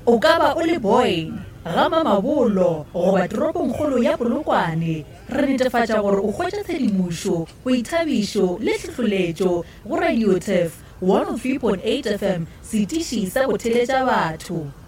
o ka ba o le Boyne, Gama Mabolo goba toropong kgolo ya Polokwane. Re netefatša gore o hwetša tshedimošo, boithabišo le hlehloletšo go Radio Turf 103.8 FM, setiši sa go theletša batho.